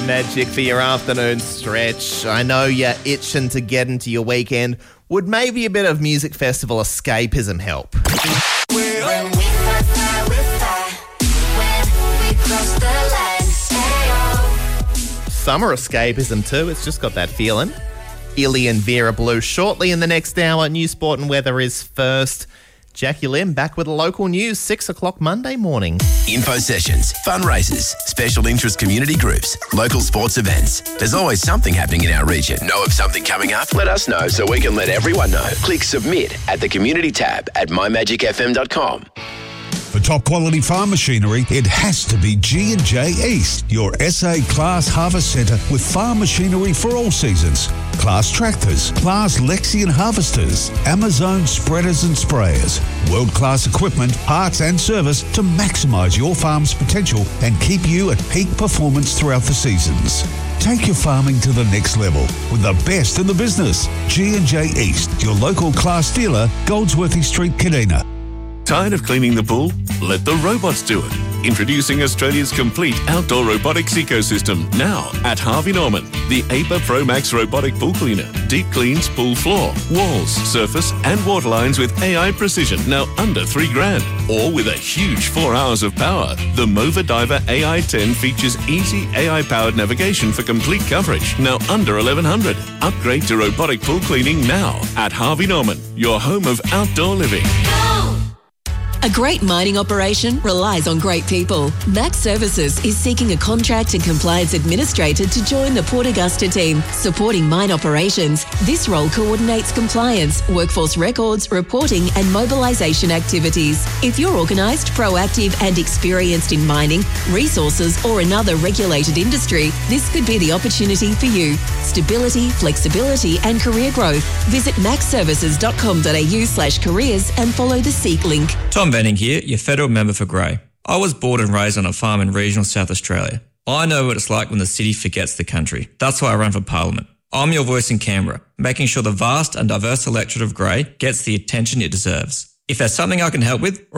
Magic for your afternoon stretch. I know you're itching to get into your weekend. Would maybe a bit of music festival escapism help? Summer escapism too, it's just got that feeling. Illy and Vera Blue shortly in the next hour. News, sport and weather is first. Jackie Lim back with the local news, 6 o'clock Monday morning. Info sessions, fundraisers, special interest community groups, local sports events. There's always something happening in our region. Know of something coming up? Let us know so we can let everyone know. Click submit at the community tab at mymagicfm.com. For top quality farm machinery, it has to be G&J East, your SA Class Harvest Centre with farm machinery for all seasons. Class tractors, Class Lexion harvesters, Amazon spreaders and sprayers, world-class equipment, parts and service to maximise your farm's potential and keep you at peak performance throughout the seasons. Take your farming to the next level with the best in the business. G&J East, your local Class dealer, Goldsworthy Street, Kadina. Tired of cleaning the pool? Let the robots do it. Introducing Australia's complete outdoor robotics ecosystem now at Harvey Norman. The APA Pro Max robotic pool cleaner. Deep cleans pool floor, walls, surface and water lines with AI precision now under $3,000. Or with a huge 4 hours of power. The Mova Diver AI10 features easy AI-powered navigation for complete coverage. Now under $1,100. Upgrade to robotic pool cleaning now at Harvey Norman. Your home of outdoor living. A great mining operation relies on great people. Max Services is seeking a contract and compliance administrator to join the Port Augusta team, supporting mine operations. This role coordinates compliance, workforce records, reporting and mobilisation activities. If you're organised, proactive and experienced in mining, resources or another regulated industry, this could be the opportunity for you. Stability, flexibility and career growth. Visit maxservices.com.au/careers and follow the Seek link. Tom Benning here, your federal member for Grey. I was born and raised on a farm in regional South Australia. I know what it's like when the city forgets the country. That's why I run for Parliament. I'm your voice in Canberra, making sure the vast and diverse electorate of Grey gets the attention it deserves. If there's something I can help with,